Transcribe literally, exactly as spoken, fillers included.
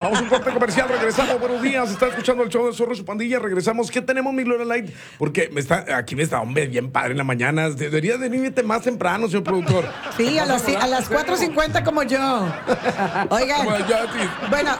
Vamos a un corte comercial, regresamos. Buenos días, está escuchando el show de Zorro y su pandilla. Regresamos. ¿Qué tenemos, mi Gloria Light? Porque me está, aquí me está, hombre, bien padre en la mañana. Debería de venirte más temprano, señor productor. Sí, a, los, a las cuatro cincuenta como yo. Oigan, Bueno, ya, sí. bueno,